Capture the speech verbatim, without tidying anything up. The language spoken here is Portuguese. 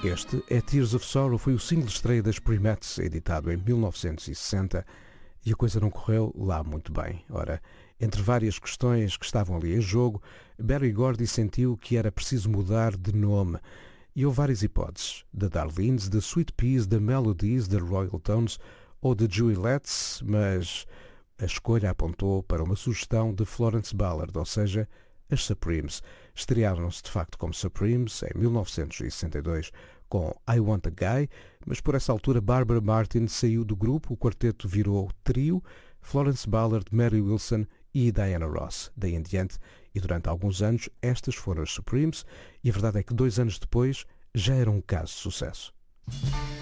Este é Tears of Sorrow, foi o single de estreia das Primettes, editado em mil novecentos e sessenta, e a coisa não correu lá muito bem. Ora, entre várias questões que estavam ali em jogo, Berry Gordy sentiu que era preciso mudar de nome, e houve várias hipóteses, da Darlene's, da Sweet Peas, da Melodies, da Royal Tones ou da Juillettes, mas a escolha apontou para uma sugestão de Florence Ballard, ou seja, as Supremes. Estrearam-se de facto como Supremes em mil novecentos e sessenta e dois com I Want a Guy, mas por essa altura Barbara Martin saiu do grupo, o quarteto virou trio, Florence Ballard, Mary Wilson e Diana Ross. Daí em diante, e durante alguns anos, estas foram as Supremes, e a verdade é que dois anos depois já eram um caso de sucesso.